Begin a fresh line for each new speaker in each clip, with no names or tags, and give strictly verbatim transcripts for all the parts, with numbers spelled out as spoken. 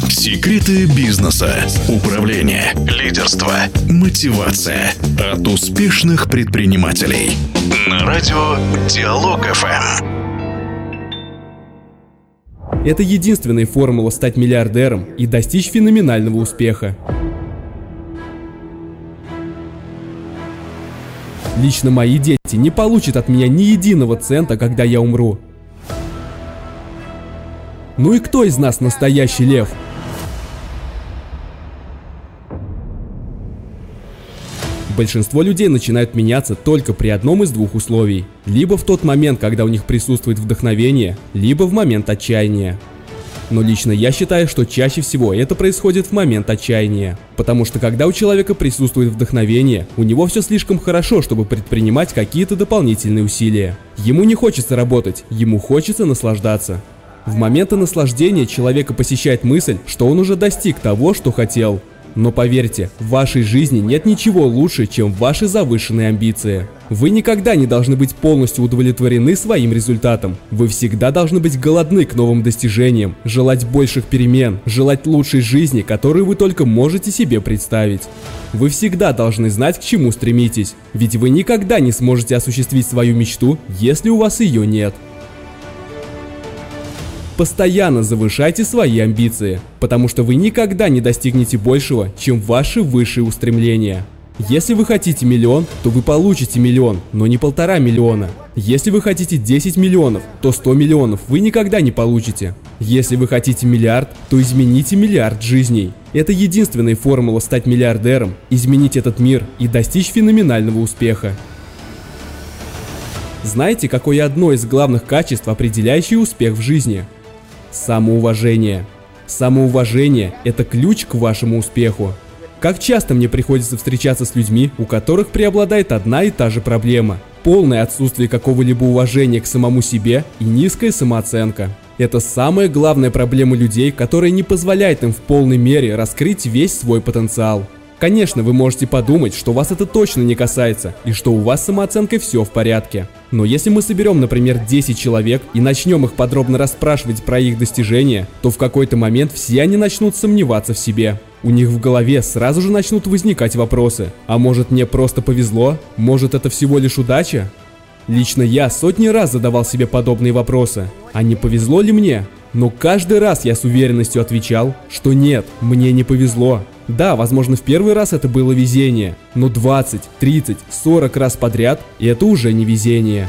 Секреты бизнеса, управления, лидерства, мотивация от успешных предпринимателей. На радио Диалог эф эм.
Это единственная формула стать миллиардером и достичь феноменального успеха. Лично мои дети не получат от меня ни единого цента, когда я умру. Ну и кто из нас настоящий лев? Большинство людей начинают меняться только при одном из двух условий. Либо в тот момент, когда у них присутствует вдохновение, либо в момент отчаяния. Но лично я считаю, что чаще всего это происходит в момент отчаяния. Потому что когда у человека присутствует вдохновение, у него все слишком хорошо, чтобы предпринимать какие-то дополнительные усилия. Ему не хочется работать, ему хочется наслаждаться. В моменты наслаждения человека посещает мысль, что он уже достиг того, что хотел. Но поверьте, в вашей жизни нет ничего лучше, чем ваши завышенные амбиции. Вы никогда не должны быть полностью удовлетворены своим результатом. Вы всегда должны быть голодны к новым достижениям, желать больших перемен, желать лучшей жизни, которую вы только можете себе представить. Вы всегда должны знать, к чему стремитесь, ведь вы никогда не сможете осуществить свою мечту, если у вас ее нет. Постоянно завышайте свои амбиции, потому что вы никогда не достигнете большего, чем ваши высшие устремления. Если вы хотите миллион, то вы получите миллион, но не полтора миллиона. Если вы хотите десять миллионов, то сто миллионов вы никогда не получите. Если вы хотите миллиард, то измените миллиард жизней. Это единственная формула стать миллиардером, изменить этот мир и достичь феноменального успеха. Знаете, какое одно из главных качеств, определяющее успех в жизни? Самоуважение. Самоуважение – это ключ к вашему успеху. Как часто мне приходится встречаться с людьми, у которых преобладает одна и та же проблема – полное отсутствие какого-либо уважения к самому себе и низкая самооценка. Это самая главная проблема людей, которая не позволяет им в полной мере раскрыть весь свой потенциал. Конечно, вы можете подумать, что вас это точно не касается и что у вас с самооценкой все в порядке. Но если мы соберем, например, десять человек и начнем их подробно расспрашивать про их достижения, то в какой-то момент все они начнут сомневаться в себе. У них в голове сразу же начнут возникать вопросы. А может, мне просто повезло? Может, это всего лишь удача? Лично я сотни раз задавал себе подобные вопросы. А не повезло ли мне? Но каждый раз я с уверенностью отвечал, что нет, мне не повезло. Да, возможно, в первый раз это было везение, но двадцать, тридцать, сорок раз подряд – это уже не везение.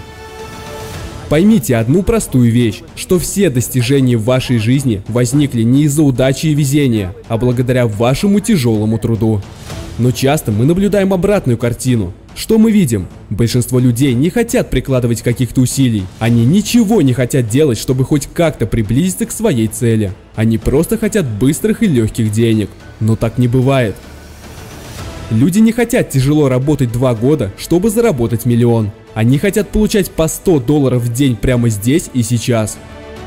Поймите одну простую вещь, что все достижения в вашей жизни возникли не из-за удачи и везения, а благодаря вашему тяжелому труду. Но часто мы наблюдаем обратную картину. Что мы видим? Большинство людей не хотят прикладывать каких-то усилий. Они ничего не хотят делать, чтобы хоть как-то приблизиться к своей цели. Они просто хотят быстрых и легких денег. Но так не бывает. Люди не хотят тяжело работать два года, чтобы заработать миллион. Они хотят получать по сто долларов в день прямо здесь и сейчас.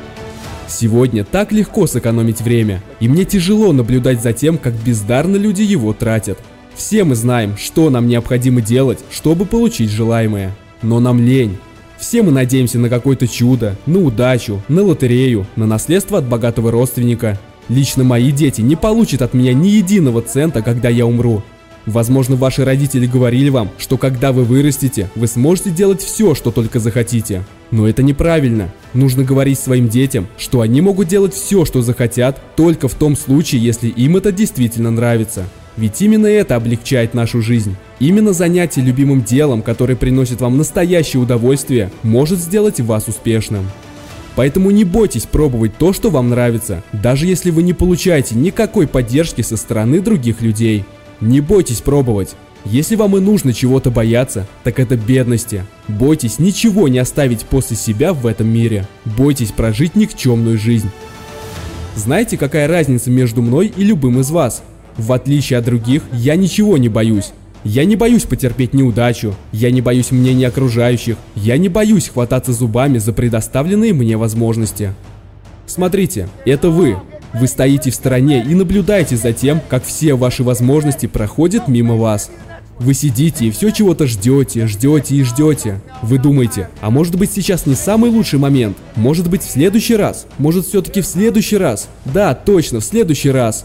Сегодня так легко сэкономить время, и мне тяжело наблюдать за тем, как бездарно люди его тратят. Все мы знаем, что нам необходимо делать, чтобы получить желаемое. Но нам лень. Все мы надеемся на какое-то чудо, на удачу, на лотерею, на наследство от богатого родственника. Лично мои дети не получат от меня ни единого цента, когда я умру. Возможно, ваши родители говорили вам, что когда вы вырастете, вы сможете делать все, что только захотите. Но это неправильно. Нужно говорить своим детям, что они могут делать все, что захотят, только в том случае, если им это действительно нравится. Ведь именно это облегчает нашу жизнь. Именно занятие любимым делом, которое приносит вам настоящее удовольствие, может сделать вас успешным. Поэтому не бойтесь пробовать то, что вам нравится, даже если вы не получаете никакой поддержки со стороны других людей. Не бойтесь пробовать. Если вам и нужно чего-то бояться, так это бедности. Бойтесь ничего не оставить после себя в этом мире. Бойтесь прожить никчемную жизнь. Знаете, какая разница между мной и любым из вас? В отличие от других, я ничего не боюсь. Я не боюсь потерпеть неудачу, я не боюсь мнения окружающих, я не боюсь хвататься зубами за предоставленные мне возможности. Смотрите, это вы. Вы стоите в стороне и наблюдаете за тем, как все ваши возможности проходят мимо вас. Вы сидите и все чего-то ждете, ждете и ждете. Вы думаете, а может быть сейчас не самый лучший момент? Может быть в следующий раз? Может все-таки в следующий раз? Да, точно, в следующий раз.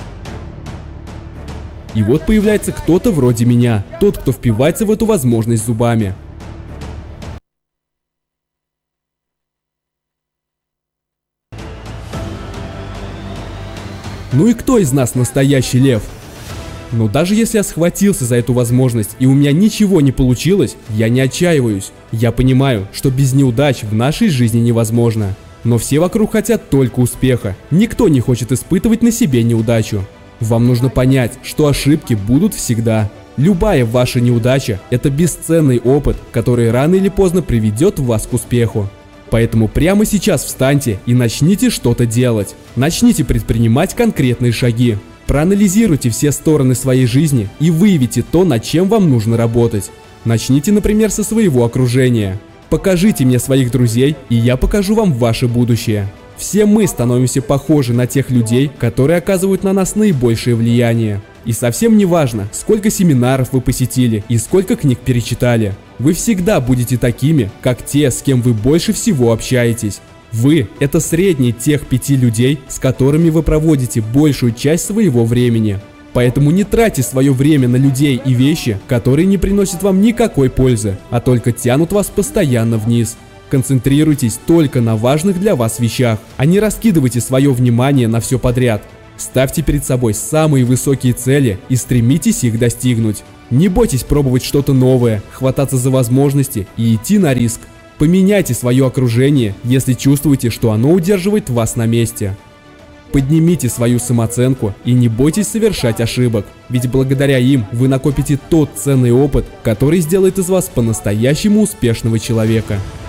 И вот появляется кто-то вроде меня, тот, кто впивается в эту возможность зубами. Ну и кто из нас настоящий лев? Но даже если я схватился за эту возможность и у меня ничего не получилось, я не отчаиваюсь. Я понимаю, что без неудач в нашей жизни невозможно. Но все вокруг хотят только успеха. Никто не хочет испытывать на себе неудачу. Вам нужно понять, что ошибки будут всегда. Любая ваша неудача – это бесценный опыт, который рано или поздно приведет вас к успеху. Поэтому прямо сейчас встаньте и начните что-то делать. Начните предпринимать конкретные шаги. Проанализируйте все стороны своей жизни и выявите то, над чем вам нужно работать. Начните, например, со своего окружения. Покажите мне своих друзей, и я покажу вам ваше будущее. Все мы становимся похожи на тех людей, которые оказывают на нас наибольшее влияние. И совсем не важно, сколько семинаров вы посетили и сколько книг перечитали. Вы всегда будете такими, как те, с кем вы больше всего общаетесь. Вы – это средний тех пяти людей, с которыми вы проводите большую часть своего времени. Поэтому не тратьте свое время на людей и вещи, которые не приносят вам никакой пользы, а только тянут вас постоянно вниз. Концентрируйтесь только на важных для вас вещах, а не раскидывайте свое внимание на все подряд. Ставьте перед собой самые высокие цели и стремитесь их достигнуть. Не бойтесь пробовать что-то новое, хвататься за возможности и идти на риск. Поменяйте свое окружение, если чувствуете, что оно удерживает вас на месте. Поднимите свою самооценку и не бойтесь совершать ошибок, ведь благодаря им вы накопите тот ценный опыт, который сделает из вас по-настоящему успешного человека.